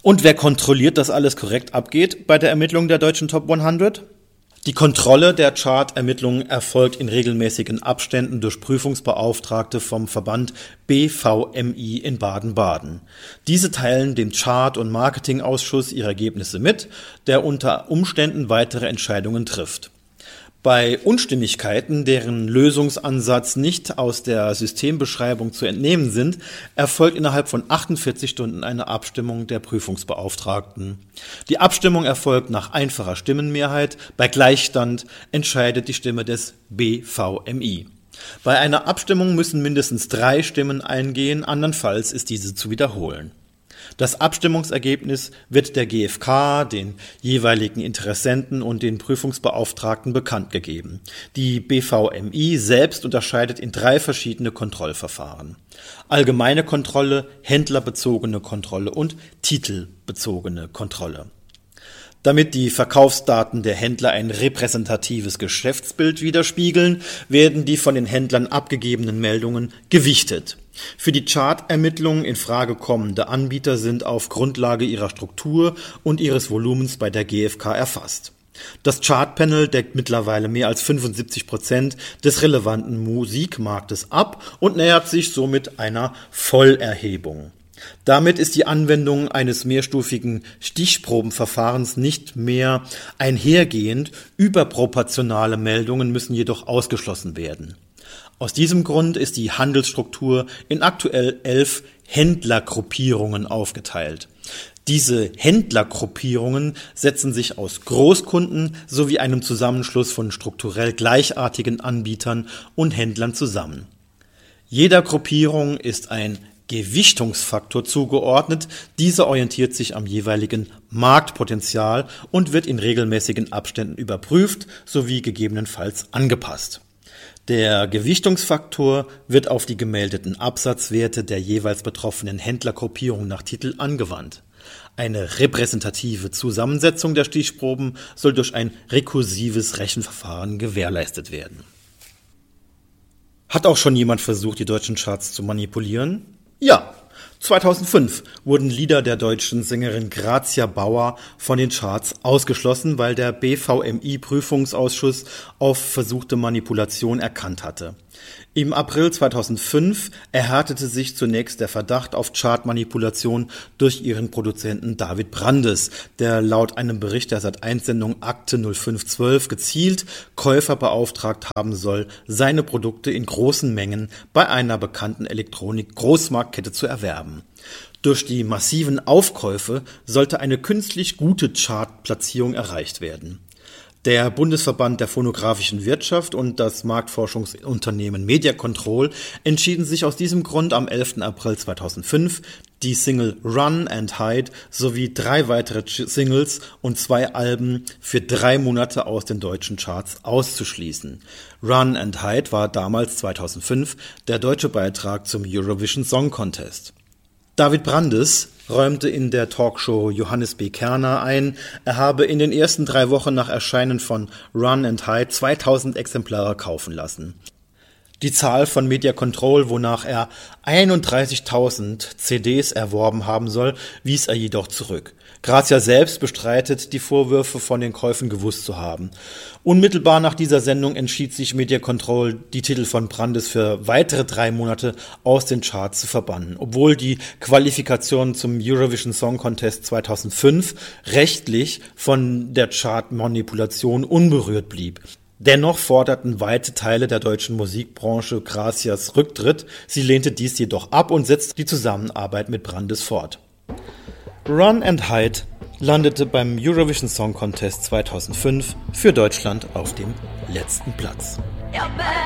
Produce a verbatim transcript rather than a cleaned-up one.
Und wer kontrolliert, dass alles korrekt abgeht bei der Ermittlung der deutschen Top hundert? Die Kontrolle der Chart-Ermittlungen erfolgt in regelmäßigen Abständen durch Prüfungsbeauftragte vom Verband B V M I in Baden-Baden. Diese teilen dem Chart- und Marketingausschuss ihre Ergebnisse mit, der unter Umständen weitere Entscheidungen trifft. Bei Unstimmigkeiten, deren Lösungsansatz nicht aus der Systembeschreibung zu entnehmen sind, erfolgt innerhalb von achtundvierzig Stunden eine Abstimmung der Prüfungsbeauftragten. Die Abstimmung erfolgt nach einfacher Stimmenmehrheit. Bei Gleichstand entscheidet die Stimme des B V M I. Bei einer Abstimmung müssen mindestens drei Stimmen eingehen, andernfalls ist diese zu wiederholen. Das Abstimmungsergebnis wird der G F K, den jeweiligen Interessenten und den Prüfungsbeauftragten bekannt gegeben. Die B V M I selbst unterscheidet in drei verschiedene Kontrollverfahren: allgemeine Kontrolle, händlerbezogene Kontrolle und titelbezogene Kontrolle. Damit die Verkaufsdaten der Händler ein repräsentatives Geschäftsbild widerspiegeln, werden die von den Händlern abgegebenen Meldungen gewichtet. Für die Chart-Ermittlungen in Frage kommende Anbieter sind auf Grundlage ihrer Struktur und ihres Volumens bei der G F K erfasst. Das Chart-Panel deckt mittlerweile mehr als fünfundsiebzig Prozent des relevanten Musikmarktes ab und nähert sich somit einer Vollerhebung. Damit ist die Anwendung eines mehrstufigen Stichprobenverfahrens nicht mehr einhergehend, überproportionale Meldungen müssen jedoch ausgeschlossen werden. Aus diesem Grund ist die Handelsstruktur in aktuell elf Händlergruppierungen aufgeteilt. Diese Händlergruppierungen setzen sich aus Großkunden sowie einem Zusammenschluss von strukturell gleichartigen Anbietern und Händlern zusammen. Jeder Gruppierung ist ein Gewichtungsfaktor zugeordnet. Dieser orientiert sich am jeweiligen Marktpotenzial und wird in regelmäßigen Abständen überprüft sowie gegebenenfalls angepasst. Der Gewichtungsfaktor wird auf die gemeldeten Absatzwerte der jeweils betroffenen Händlergruppierung nach Titel angewandt. Eine repräsentative Zusammensetzung der Stichproben soll durch ein rekursives Rechenverfahren gewährleistet werden. Hat auch schon jemand versucht, die deutschen Charts zu manipulieren? Ja, zweitausendfünf wurden Lieder der deutschen Sängerin Grazia Bauer von den Charts ausgeschlossen, weil der B V M I-Prüfungsausschuss auf versuchte Manipulation erkannt hatte. Im April zweitausendfünf erhärtete sich zunächst der Verdacht auf Chartmanipulation durch ihren Produzenten David Brandes, der laut einem Bericht der Sat eins Sendung Akte null fünf zwölf gezielt Käufer beauftragt haben soll, seine Produkte in großen Mengen bei einer bekannten Elektronik-Großmarktkette zu erwerben. Durch die massiven Aufkäufe sollte eine künstlich gute Chartplatzierung erreicht werden. Der Bundesverband der phonografischen Wirtschaft und das Marktforschungsunternehmen Mediacontrol entschieden sich aus diesem Grund am elften April zweitausendfünf, die Single Run and Hide sowie drei weitere Singles und zwei Alben für drei Monate aus den deutschen Charts auszuschließen. Run and Hide war damals zweitausendfünf der deutsche Beitrag zum Eurovision Song Contest. David Brandes räumte in der Talkshow Johannes B. Kerner ein, er habe in den ersten drei Wochen nach Erscheinen von Run and Hide zweitausend Exemplare kaufen lassen. Die Zahl von Mediacontrol, wonach er einunddreißigtausend C Ds erworben haben soll, wies er jedoch zurück. Grazia selbst bestreitet die Vorwürfe, von den Käufen gewusst zu haben. Unmittelbar nach dieser Sendung entschied sich Mediacontrol, die Titel von Brandes für weitere drei Monate aus den Charts zu verbannen, obwohl die Qualifikation zum Eurovision Song Contest zweitausendfünf rechtlich von der Chartmanipulation unberührt blieb. Dennoch forderten weite Teile der deutschen Musikbranche Grazias Rücktritt. Sie lehnte dies jedoch ab und setzte die Zusammenarbeit mit Brandes fort. Run and Hide landete beim Eurovision Song Contest zweitausendfünf für Deutschland auf dem letzten Platz.